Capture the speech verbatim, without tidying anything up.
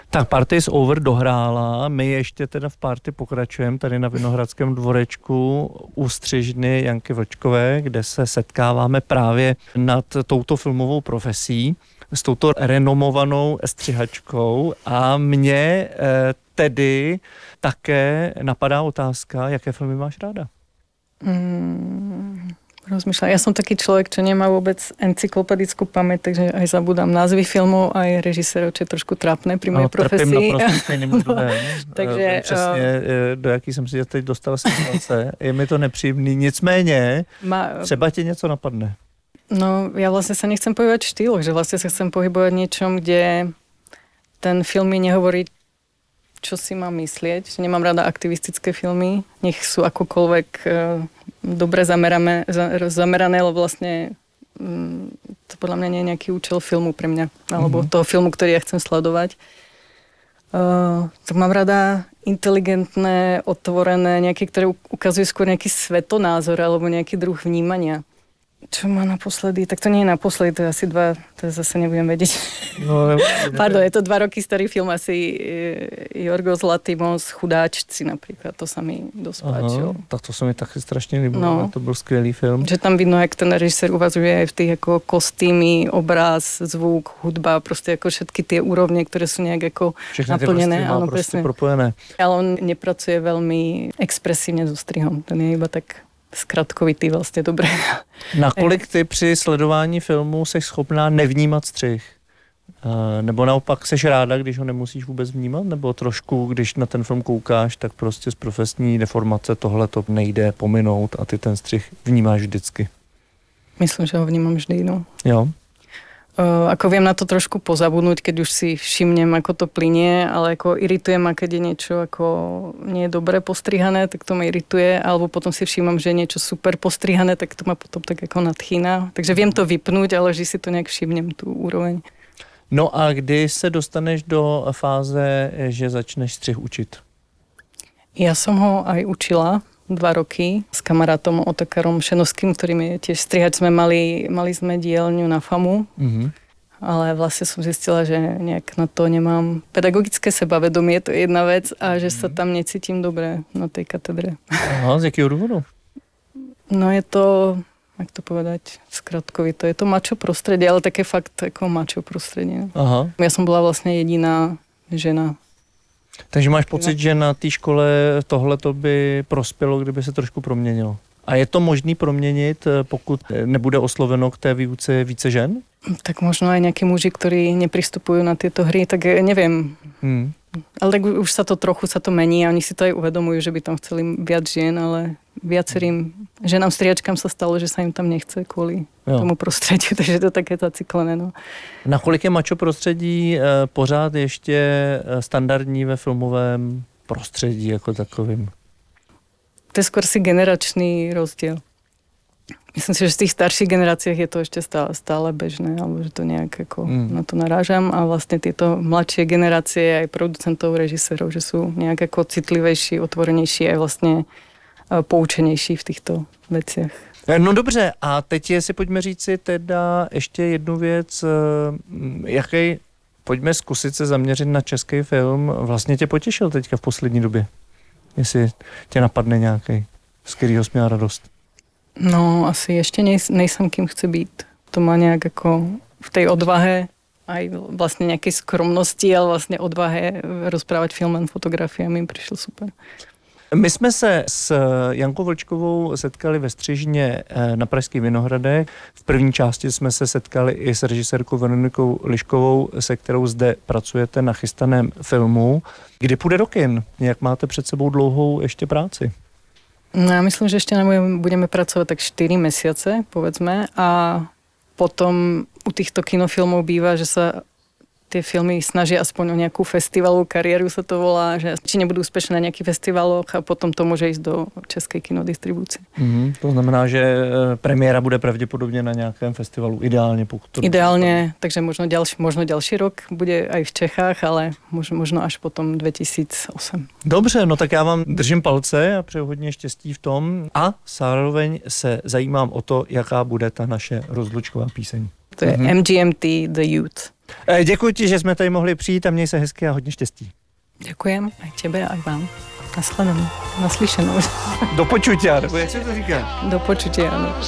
Tak Party is over dohrála, my ještě teda v party pokračujeme tady na Vinohradském dvorečku u střižny Janky Vlčkové, kde se setkáváme právě nad touto filmovou profesí s touto renomovanou střihačkou a mě eh, tedy také napadá otázka, jaké filmy máš ráda? Mm, rozmýšľam. Ja som taký človek, čo nemá vôbec encyklopedickú pamäť, takže aj zabudám názvy filmov, aj režisérov, čo je trošku trápne pri mojej no, profesii. Trpím naprosto stejným druhém. Takže přesně, do jaký jsem si teď dostal situace. Je mi to nepříjemný. Nicméně, ma, třeba ti něco napadne. No, ja vlastne sa nechcem pohybovať v štýloch, že vlastne sa chcem pohybovať niečom, kde ten film mi nehovorí, čo si mám myslieť, že nemám rada aktivistické filmy, nech sú akokoľvek e, dobre zamerané, zamerané, lebo vlastne m, to podľa mňa nie je nejaký účel filmu pre mňa, alebo mm-hmm. toho filmu, ktorý ja chcem sledovať. E, tak mám rada inteligentné, otvorené, nejaké, ktoré ukazujú skôr nejaký svetonázor alebo nejaký druh vnímania. Čo má naposledy? Tak to nie je naposledy, to je asi dva, to zase nebudem vedieť. No, ne, ne, Pardon, je to dva roky starý film, asi Jorgos Lanthimos, Chudáčci napríklad, to sa mi dosť páčilo. Tak to sa mi taky strašne líbilo, no, to bol skvělý film. Že tam vidno, jak ten režisér uvažuje aj v tých ako kostýmy, obraz, zvuk, hudba, proste ako všetky tie úrovne, ktoré sú nejak ako všechny naplnené. Áno, presne. Propojené. Ale on nepracuje veľmi expresívne so strihom, ten je iba tak zkratkovitý vlastně dobré. Nakolik ty při sledování filmu seš schopná nevnímat střih? Nebo naopak seš ráda, když ho nemusíš vůbec vnímat? Nebo trošku, když na ten film koukáš, tak prostě z profesní deformace tohle to nejde pominout a ty ten střih vnímáš vždycky? Myslím, že ho vnímám vždy, no. Jo. Uh, ako viem na to trošku pozabudnúť, keď už si všimnem, ako to plynie, ale ako irituje ma, keď je niečo ako nie je dobre postrihané, tak to ma irituje, alebo potom si všímam, že je niečo super postrihané, tak to ma potom tak ako nadchýna. Takže viem to vypnúť, ale vždy si to nejak všimnem, tú úroveň. No a kdy se dostaneš do fáze, že začneš střih učit? Ja som ho aj učila dva roky s kamarátom Otokarom Šenovským, ktorým je tiež strihať. Sme mali, mali sme dielňu na FAMu, mm-hmm. ale vlastne som zistila, že nejak na to nemám pedagogické sebavedomie, to je jedna vec, a že sa tam necítim dobre na tej katedre. Aha, z jakého dôvodu? No je to, jak to povedať, skratkovito, je to mačo prostredie, ale také fakt ako mačo prostredie. Aha. Ja som bola vlastne jediná žena. Takže máš pocit, že na té škole tohleto by prospělo, kdyby se trošku proměnilo. A je to možný proměnit, pokud nebude osloveno k té výuce více žen? Tak možno aj nejakí muži, ktorí nepristupujú na tieto hry, tak neviem. Hmm. Ale tak už sa to trochu sa to mení a oni si to aj uvedomujú, že by tam chceli viac žien, ale viacerým ženám striačkám sa stalo, že sa im tam nechce kvôli jo. tomu prostrediu, takže to také zaciklené. No. Nakolik je mačo prostředí e, pořád ještě standardní ve filmovém prostředí jako takovým? To je skôr si generačný rozdiel. Myslím si, že v tých starších generáciách je to ešte stále, stále bežné, alebo že to nejak ako mm. na to narážam a vlastne tieto mladšie generácie aj producentov, režisérov, že sú nejak ako citlivejší, otvorenejší aj vlastne poučenější v těchto věcech. No dobře, a teď si pojďme říct si teda ještě jednu věc, jaký, pojďme zkusit se zaměřit na český film, vlastně tě potěšil teďka v poslední době, jestli tě napadne nějaký, z kterýho jsi měla radost. No asi ještě nejsem kým chci být, to má nějak jako v té odvahe, aj vlastně nějaké skromnosti, ale vlastně odvahe rozprávat filmem, fotografie mi přišlo super. My jsme se s Jankou Vlčkovou setkali ve Střižně na Pražských Vinohradech. V první části jsme se setkali i s režisérkou Veronikou Liškovou, se kterou zde pracujete na chystaném filmu. Kdy půjde do kin? Jak máte před sebou dlouhou ještě práci? No ja myslím, že ešte budeme pracovať tak štyri mesiace, povedzme, a potom u týchto kinofilmov býva, že sa tie filmy snaží aspoň o nejakú festivalovú kariéru, sa to volá, že či nebudú úspešné na nejakých festivaloch a potom to môže ísť do českej kinodistribúcie. Mm, to znamená, že premiéra bude pravdepodobne na nejakém festivalu, ideálne pokud to... Ideálne, takže možno ďalší, možno ďalší rok bude aj v Čechách, ale možno, možno až potom dvetisícosem. Dobře, no tak já vám držím palce a přeju hodně štěstí v tom a zároveň se zajímám o to, jaká bude ta naše rozlučková píseň. To je mm-hmm. M G M T The Youth. Děkuji ti, že jsme tady mohli přijít a měj se hezky a hodně štěstí. Ďakujem aj tebe, aj vám. Nasledanou, naslyšenou. Do počutia, nebo jak se to říká? Do počutia, áno.